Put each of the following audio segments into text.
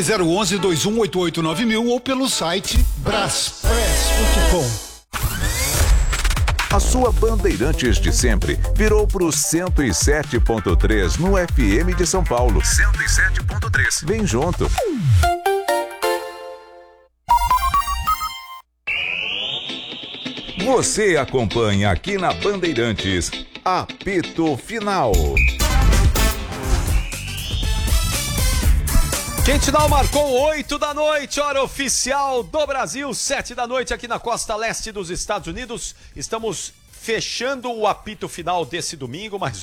011-2188-9000 ou pelo site braspress.com. A sua Bandeirantes de sempre virou pro 107.3 no FM de São Paulo. 107.3. Vem junto. Você acompanha aqui na Bandeirantes, Apito Final. Quentinal marcou 8 da noite, hora oficial do Brasil, 7 da noite aqui na costa leste dos Estados Unidos. Estamos fechando o apito final desse domingo, mas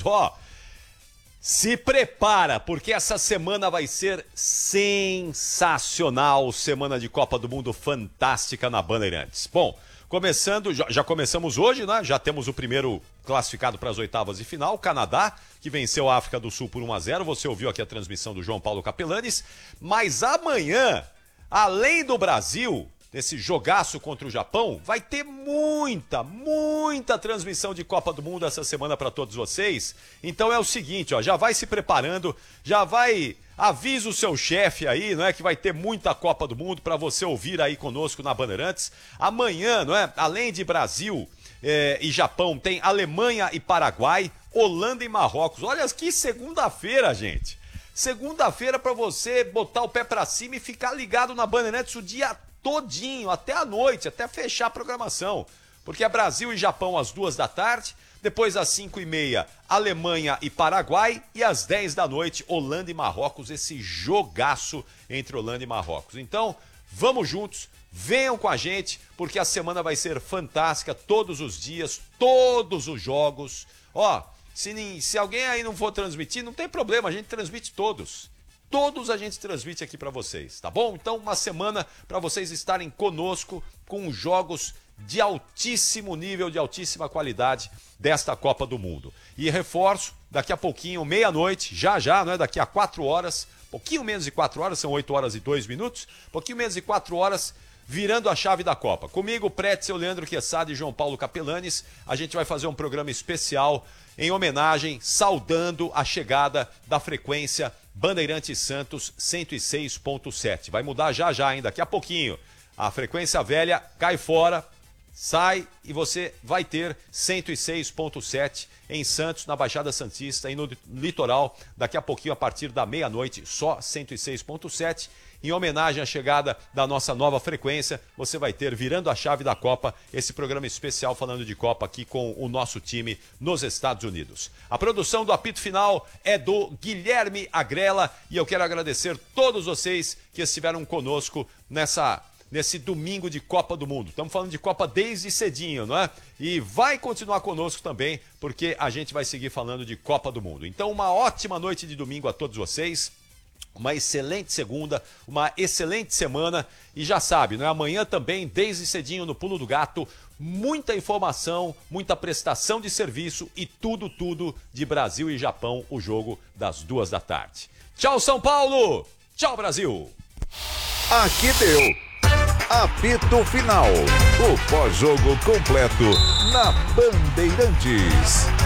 se prepara, porque essa semana vai ser sensacional, semana de Copa do Mundo fantástica na Bandeirantes. Bom, já começamos hoje, né? Já temos o primeiro classificado para as oitavas de final, o Canadá, que venceu a África do Sul por 1-0. Você ouviu aqui a transmissão do João Paulo Capelanes. Mas amanhã, além do Brasil, nesse jogaço contra o Japão, vai ter muita transmissão de Copa do Mundo essa semana para todos vocês. Então é o seguinte, já vai se preparando, avisa o seu chefe aí, não é, que vai ter muita Copa do Mundo para você ouvir aí conosco na Bandeirantes. Amanhã, não é, além de Brasil e Japão, tem Alemanha e Paraguai, Holanda e Marrocos. Olha que segunda-feira, gente. Segunda-feira para você botar o pé para cima e ficar ligado na Bandeirantes o dia todinho, até a noite, até fechar a programação. Porque é Brasil e Japão às 2 da tarde, depois às 5h30, Alemanha e Paraguai, e às 10 da noite, Holanda e Marrocos, esse jogaço entre Holanda e Marrocos. Então, vamos juntos, venham com a gente, porque a semana vai ser fantástica, todos os dias, todos os jogos. Se alguém aí não for transmitir, não tem problema, a gente transmite todos. Todos a gente transmite aqui para vocês, tá bom? Então, uma semana para vocês estarem conosco com jogos de altíssimo nível, de altíssima qualidade desta Copa do Mundo. E reforço, daqui a pouquinho, meia-noite, já, não é? Daqui a 4 horas, pouquinho menos de 4 horas, são 8 horas e 2 minutos, pouquinho menos de 4 horas, virando a chave da Copa. Comigo, Pretzel, Leandro Quezada e João Paulo Capelanes, a gente vai fazer um programa especial em homenagem, saudando a chegada da frequência Bandeirantes Santos 106.7. Vai mudar já ainda, daqui a pouquinho. A frequência velha cai fora, sai e você vai ter 106.7 em Santos, na Baixada Santista e no litoral. Daqui a pouquinho, a partir da meia-noite, só 106.7. Em homenagem à chegada da nossa nova frequência, você vai ter, virando a chave da Copa, esse programa especial falando de Copa aqui com o nosso time nos Estados Unidos. A produção do apito final é do Guilherme Agrela e eu quero agradecer todos vocês que estiveram conosco nesse domingo de Copa do Mundo. Estamos falando de Copa desde cedinho, não é? E vai continuar conosco também, porque a gente vai seguir falando de Copa do Mundo. Então, uma ótima noite de domingo a todos vocês. Uma excelente segunda, uma excelente semana e já sabe, não é? Amanhã também, desde cedinho no Pulo do Gato, muita informação, muita prestação de serviço e tudo de Brasil e Japão, o jogo das 2 da tarde. Tchau, São Paulo! Tchau, Brasil! Aqui deu apito final, o pós-jogo completo na Bandeirantes.